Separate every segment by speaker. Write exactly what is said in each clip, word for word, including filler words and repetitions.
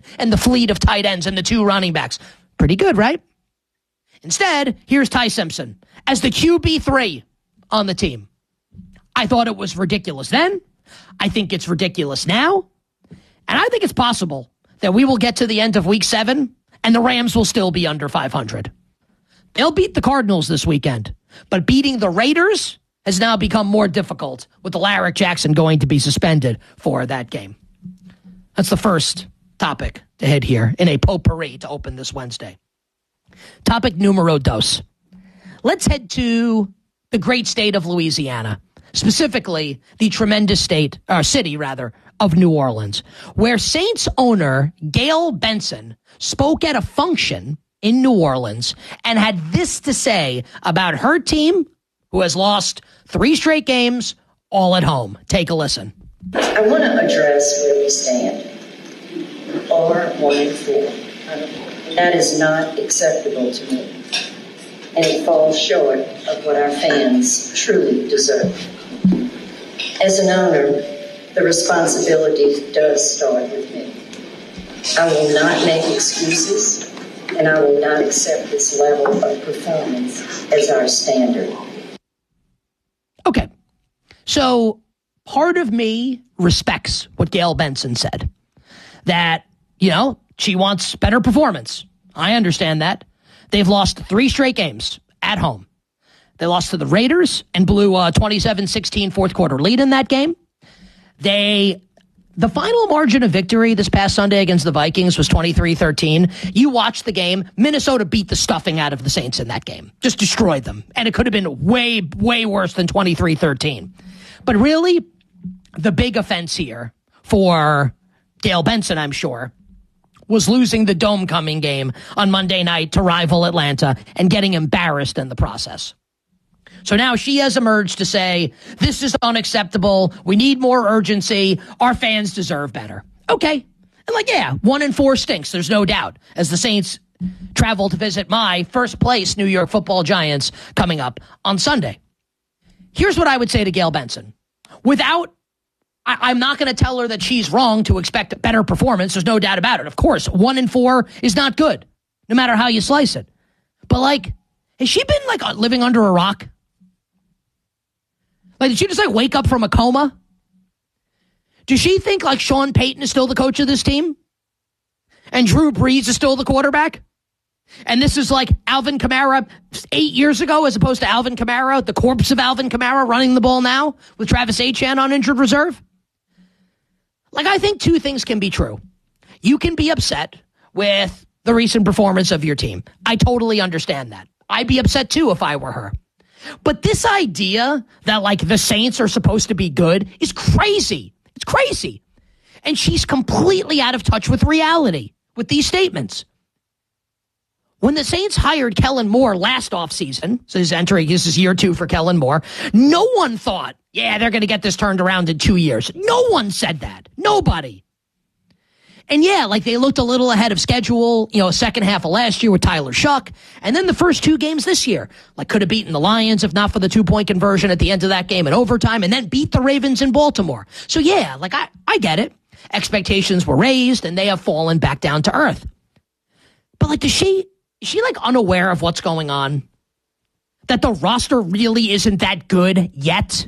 Speaker 1: and the fleet of tight ends and the two running backs. Pretty good, right? Instead, here's Ty Simpson as the Q B three on the team. I thought it was ridiculous then. I think it's ridiculous now. And I think it's possible that we will get to the end of week seven and the Rams will still be under five hundred. They'll beat the Cardinals this weekend, but beating the Raiders has now become more difficult with Alaric Jackson going to be suspended for that game. That's the first topic to hit here in a potpourri to open this Wednesday. Topic numero dos. Let's head to the great state of Louisiana, specifically the tremendous state, or city rather, of New Orleans, where Saints owner Gayle Benson spoke at a function in New Orleans and had this to say about her team, who has lost three straight games, all at home. Take a listen.
Speaker 2: I want to address where we stand. We are one and four. That is not acceptable to me, and it falls short of what our fans truly deserve. As an owner, the responsibility does start with me. I will not make excuses, and I will not accept this level of performance as our standard.
Speaker 1: Okay, so part of me respects what Gayle Benson said, that, you know, she wants better performance. I understand that. They've lost three straight games at home. They lost to the Raiders and blew a twenty-seven sixteen fourth quarter lead in that game. They, the final margin of victory this past Sunday against the Vikings was twenty-three thirteen. You watched the game. Minnesota beat the stuffing out of the Saints in that game. Just destroyed them. And it could have been way, way worse than twenty-three thirteen. But really, the big offense here for Gayle Benson, I'm sure, was losing the dome coming game on Monday night to rival Atlanta and getting embarrassed in the process. So now she has emerged to say, this is unacceptable. We need more urgency. Our fans deserve better. Okay. And like, yeah, one and four stinks. There's no doubt. As the Saints travel to visit my first place New York Football Giants coming up on Sunday. Here's what I would say to Gayle Benson. Without, I, I'm not going to tell her that she's wrong to expect a better performance. There's no doubt about it. Of course, one and four is not good, no matter how you slice it. But like, has she been like living under a rock? Like, did she just like wake up from a coma? Does she think like Sean Payton is still the coach of this team? And Drew Brees is still the quarterback? And this is like Alvin Kamara eight years ago as opposed to Alvin Kamara, the corpse of Alvin Kamara running the ball now with Travis Etienne on injured reserve? Like, I think two things can be true. You can be upset with the recent performance of your team. I totally understand that. I'd be upset too if I were her. But this idea that, like, the Saints are supposed to be good is crazy. It's crazy. And she's completely out of touch with reality with these statements. When the Saints hired Kellen Moore last offseason, so he's entering, this is year two for Kellen Moore, no one thought, yeah, they're going to get this turned around in two years. No one said that. Nobody. And yeah, like they looked a little ahead of schedule, you know, second half of last year with Tyler Shuck. And then the first two games this year, like could have beaten the Lions if not for the two-point conversion at the end of that game in overtime, and then beat the Ravens in Baltimore. So yeah, like I, I get it. Expectations were raised and they have fallen back down to earth. But like, does she, is she like unaware of what's going on? That the roster really isn't that good yet?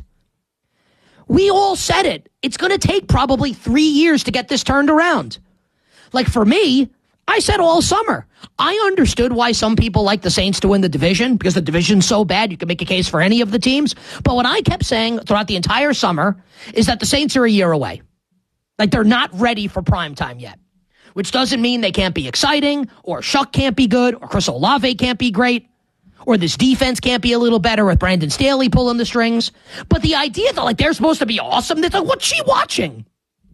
Speaker 1: We all said it. It's going to take probably three years to get this turned around. Like for me, I said all summer, I understood why some people like the Saints to win the division because the division's so bad you can make a case for any of the teams. But what I kept saying throughout the entire summer is that the Saints are a year away. Like they're not ready for prime time yet, which doesn't mean they can't be exciting or Shuck can't be good or Chris Olave can't be great or this defense can't be a little better with Brandon Staley pulling the strings. But the idea that like they're supposed to be awesome, that's like, what's she watching?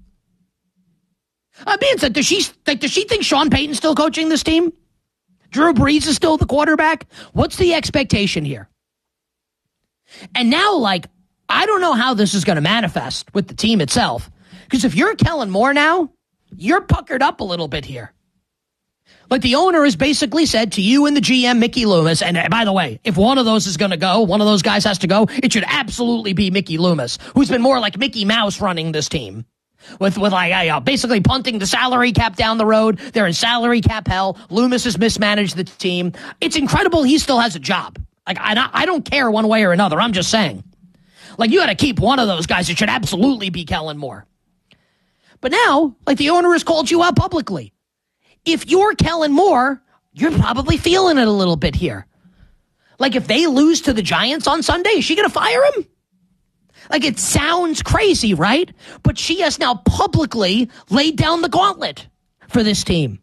Speaker 1: I mean, it's like, does she, like, does she think Sean Payton's still coaching this team? Drew Brees is still the quarterback? What's the expectation here? And now, like, I don't know how this is going to manifest with the team itself. Because if you're Kellen Moore now, you're puckered up a little bit here. Like, the owner has basically said to you and the G M, Mickey Loomis, and by the way, if one of those is going to go, one of those guys has to go, it should absolutely be Mickey Loomis, who's been more like Mickey Mouse running this team. With, with like, uh, basically punting the salary cap down the road. They're in salary cap hell. Loomis has mismanaged the team. It's incredible he still has a job. Like, I, I don't care one way or another. I'm just saying. Like, you got to keep one of those guys. It should absolutely be Kellen Moore. But now, like, the owner has called you out publicly. If you're Kellen Moore, you're probably feeling it a little bit here. Like, if they lose to the Giants on Sunday, is she going to fire him? Like, it sounds crazy, right? But she has now publicly laid down the gauntlet for this team.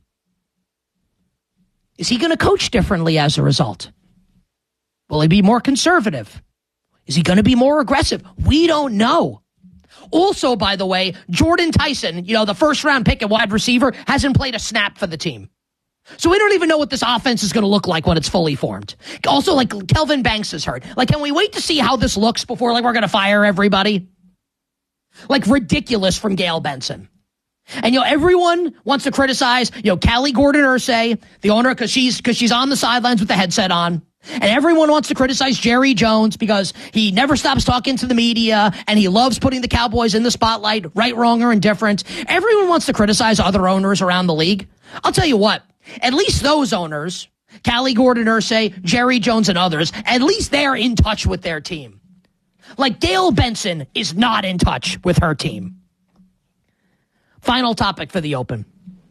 Speaker 1: Is he going to coach differently as a result? Will he be more conservative? Is he going to be more aggressive? We don't know. Also, by the way, Jordan Tyson, you know, the first round pick at wide receiver, hasn't played a snap for the team. So we don't even know what this offense is going to look like when it's fully formed. Also, like, Kelvin Banks is hurt. Like, can we wait to see how this looks before, like, we're going to fire everybody? Like, ridiculous from Gail Benson. And, you know, everyone wants to criticize, you know, Callie Gordon-Ursay, the owner, because she's, because she's on the sidelines with the headset on. And everyone wants to criticize Jerry Jones because he never stops talking to the media and he loves putting the Cowboys in the spotlight, right, wrong, or indifferent. Everyone wants to criticize other owners around the league. I'll tell you what. At least those owners, Callie Gordon-Ursay, Jerry Jones, and others, at least they're in touch with their team. Like, Gail Benson is not in touch with her team. Final topic for the Open.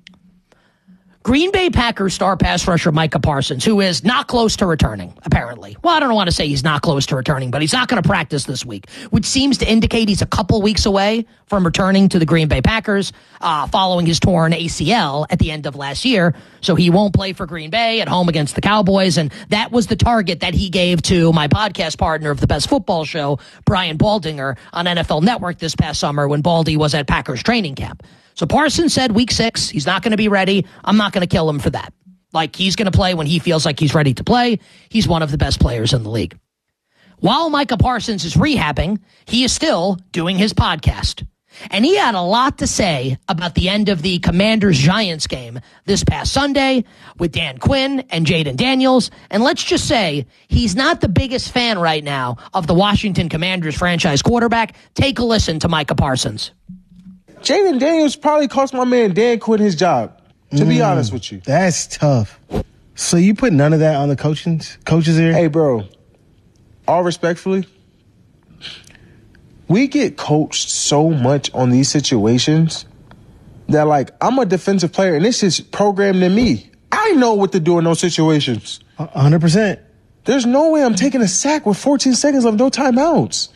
Speaker 1: Green Bay Packers star pass rusher Micah Parsons, who is not close to returning, apparently. Well, I don't want to say he's not close to returning, but he's not going to practice this week, which seems to indicate he's a couple weeks away from returning to the Green Bay Packers uh, following his torn A C L at the end of last year. So he won't play for Green Bay at home against the Cowboys, and that was the target that he gave to my podcast partner of the Best Football Show, Brian Baldinger, on N F L Network this past summer when Baldy was at Packers training camp. So Parsons said week six, he's not going to be ready. I'm not going to kill him for that. Like, he's going to play when he feels like he's ready to play. He's one of the best players in the league. While Micah Parsons is rehabbing, he is still doing his podcast. And he had a lot to say about the end of the Commanders-Giants game this past Sunday with Dan Quinn and Jaden Daniels. And let's just say he's not the biggest fan right now of the Washington Commanders franchise quarterback. Take a listen to Micah Parsons.
Speaker 3: Jaden Daniels probably cost my man Dan Quinn his job, to mm, be honest with you.
Speaker 4: That's tough. So you put none of that on the coaching, coaches here?
Speaker 3: Hey, bro, all respectfully, we get coached so much on these situations that, like, I'm a defensive player, and this is programmed in me. I know what to do in those situations.
Speaker 4: one hundred percent.
Speaker 3: There's no way I'm taking a sack with fourteen seconds of no timeouts.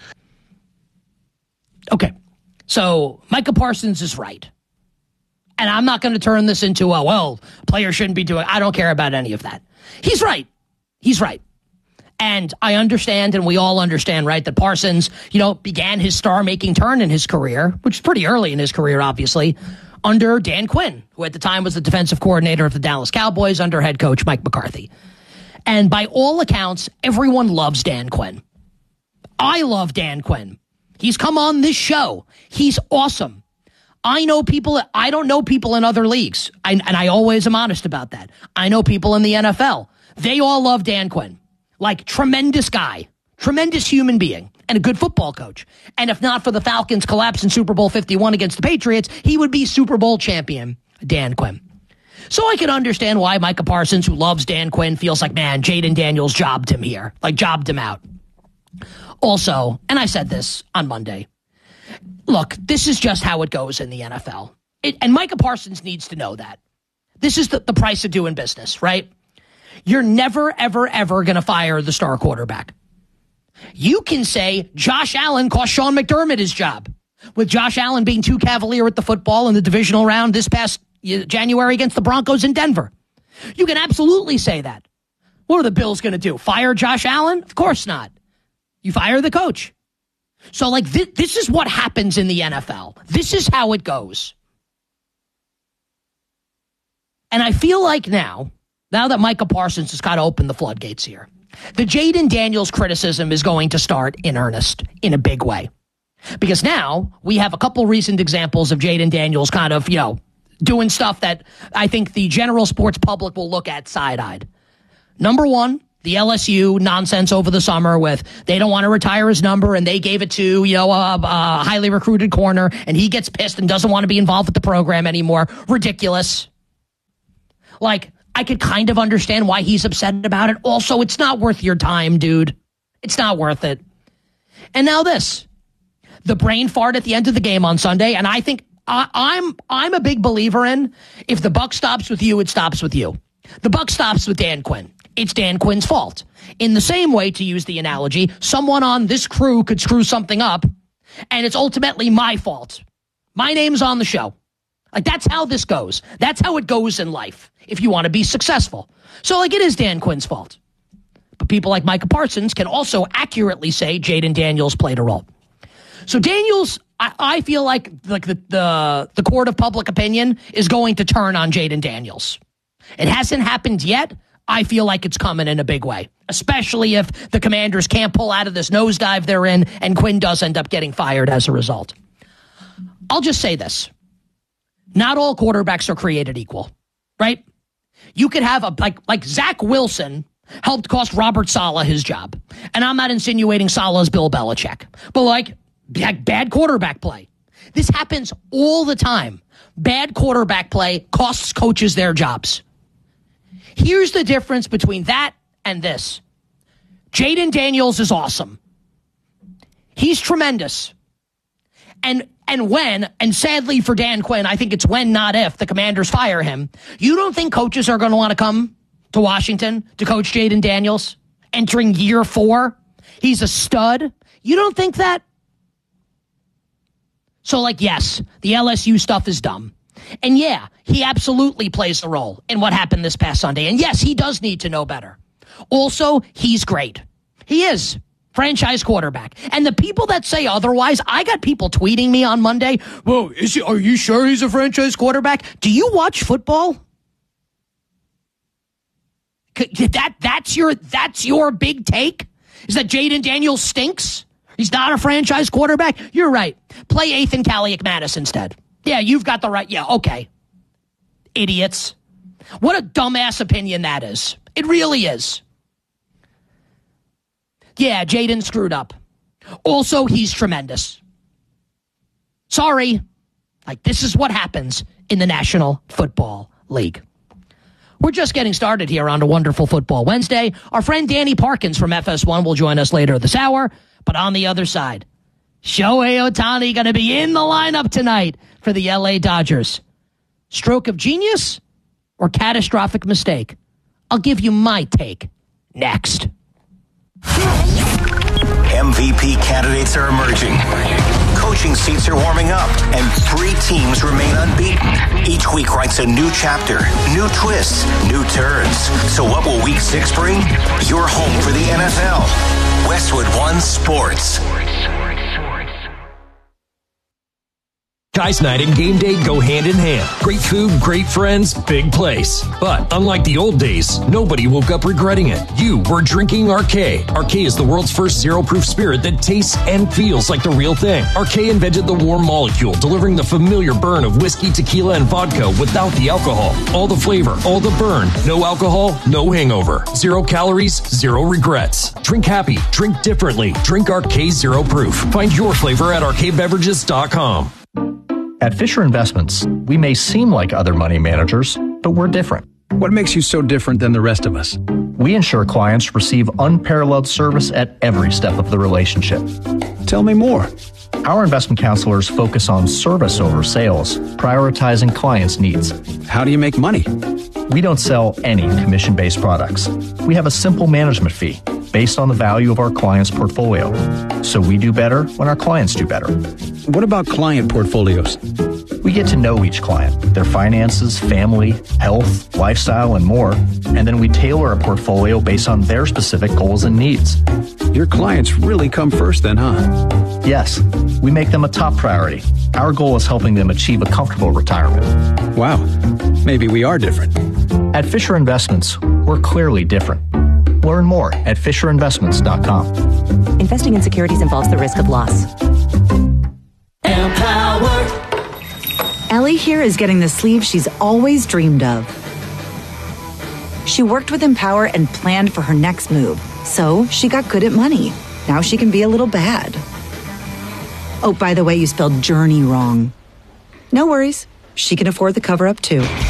Speaker 1: Okay. So Micah Parsons is right. And I'm not going to turn this into a, well, players shouldn't be doing, I don't care about any of that. He's right. He's right. And I understand, and we all understand, right, that Parsons, you know, began his star-making turn in his career, which is pretty early in his career, obviously, under Dan Quinn, who at the time was the defensive coordinator of the Dallas Cowboys under head coach Mike McCarthy. And by all accounts, everyone loves Dan Quinn. I love Dan Quinn. He's come on this show. He's awesome. I know people, I don't know people in other leagues, I, and I always am honest about that. I know people in the N F L. They all love Dan Quinn. Like, tremendous guy, tremendous human being, and a good football coach. And if not for the Falcons' collapse in Super Bowl fifty-one against the Patriots, he would be Super Bowl champion, Dan Quinn. So I can understand why Micah Parsons, who loves Dan Quinn, feels like, man, Jaden Daniels jobbed him here, like jobbed him out. Also, and I said this on Monday, look, this is just how it goes in the N F L. It, and Micah Parsons needs to know that. This is the, the price of doing business, right? You're never, ever, ever going to fire the star quarterback. You can say Josh Allen cost Sean McDermott his job, with Josh Allen being too cavalier at the football in the divisional round this past January against the Broncos in Denver. You can absolutely say that. What are the Bills going to do? Fire Josh Allen? Of course not. You fire the coach. So, like, th- this is what happens in the N F L. This is how it goes. And I feel like now, now that Micah Parsons has kind of opened the floodgates here, the Jaden Daniels criticism is going to start in earnest in a big way. Because now we have a couple recent examples of Jaden Daniels kind of, you know, doing stuff that I think the general sports public will look at side-eyed. Number one, the L S U nonsense over the summer with they don't want to retire his number and they gave it to, you know, a, a highly recruited corner and he gets pissed and doesn't want to be involved with the program anymore. Ridiculous. Like, I could kind of understand why he's upset about it. Also, it's not worth your time, dude. It's not worth it. And now this, the brain fart at the end of the game on Sunday. And I think I, I'm, I'm a big believer in if the buck stops with you, it stops with you. The buck stops with Dan Quinn. It's Dan Quinn's fault. In the same way, to use the analogy, someone on this crew could screw something up, and it's ultimately my fault. My name's on the show. Like, that's how this goes. That's how it goes in life if you want to be successful. So, like, it is Dan Quinn's fault. But people like Micah Parsons can also accurately say Jayden Daniels played a role. So Daniels, I, I feel like, like the, the, the court of public opinion is going to turn on Jayden Daniels. It hasn't happened yet. I feel like it's coming in a big way, especially if the Commanders can't pull out of this nosedive they're in and Quinn does end up getting fired as a result. I'll just say this. Not all quarterbacks are created equal, right? You could have a, like, like Zach Wilson helped cost Robert Saleh his job. And I'm not insinuating Saleh's Bill Belichick, but like bad, bad quarterback play. This happens all the time. Bad quarterback play costs coaches their jobs. Here's the difference between that and this. Jayden Daniels is awesome. He's tremendous. And and when, and sadly for Dan Quinn, I think it's when, not if, the Commanders fire him, you don't think coaches are going to want to come to Washington to coach Jayden Daniels entering year four? He's a stud. You don't think that? So, like, yes, the L S U stuff is dumb. And yeah, he absolutely plays the role in what happened this past Sunday. And yes, he does need to know better. Also, he's great. He is. Franchise quarterback. And the people that say otherwise, I got people tweeting me on Monday, well, is he, are you sure he's a franchise quarterback? Do you watch football? That, that's your, that's your big take? Is that Jayden Daniels stinks? He's not a franchise quarterback? You're right. Play Ethan Kaliak-Mattis instead. Yeah, you've got the right. Yeah, okay. Idiots. What a dumbass opinion that is. It really is. Yeah, Jayden screwed up. Also, he's tremendous. Sorry. Like, this is what happens in the National Football League. We're just getting started here on a wonderful Football Wednesday. Our friend Danny Parkins from F S one will join us later this hour. But on the other side, Shohei Ohtani going to be in the lineup tonight for the L A Dodgers. Stroke of genius or catastrophic mistake? I'll give you my take next.
Speaker 5: M V P candidates are emerging. Coaching seats are warming up, and three teams remain unbeaten. Each week writes a new chapter, new twists, new turns. So what will week six bring? Your home for the N F L. Westwood One Sports.
Speaker 6: Guys night and game day go hand in hand. Great food, great friends, big place. But unlike the old days, nobody woke up regretting it. You were drinking Arcade. Arcade is the world's first zero-proof spirit that tastes and feels like the real thing. Arcade invented the warm molecule, delivering the familiar burn of whiskey, tequila, and vodka without the alcohol. All the flavor, all the burn. No alcohol, no hangover. Zero calories, zero regrets. Drink happy, drink differently. Drink Arcade Zero Proof. Find your flavor at arcade beverages dot com.
Speaker 7: At Fisher Investments, we may seem like other money managers, but we're different.
Speaker 8: What makes you so different than the rest of us?
Speaker 7: We ensure clients receive unparalleled service at every step of the relationship.
Speaker 8: Tell me more.
Speaker 7: Our investment counselors focus on service over sales, prioritizing clients' needs.
Speaker 8: How do you make money?
Speaker 7: We don't sell any commission-based products. We have a simple management fee based on the value of our client's portfolio. So we do better when our clients do better.
Speaker 8: What about client portfolios?
Speaker 7: We get to know each client, their finances, family, health, lifestyle, and more, and then we tailor a portfolio based on their specific goals and needs.
Speaker 8: Your clients really come first then, huh?
Speaker 7: Yes, we make them a top priority. Our goal is helping them achieve a comfortable retirement.
Speaker 8: Wow, maybe we are different.
Speaker 7: At Fisher Investments, we're clearly different. Learn more at fisher investments dot com.
Speaker 9: Investing in securities involves the risk of loss.
Speaker 10: Empower. Ellie here is getting the sleeve she's always dreamed of. She worked with Empower and planned for her next move. So she got good at money. Now she can be a little bad. Oh, by the way, you spelled journey wrong. No worries. She can afford the cover-up too.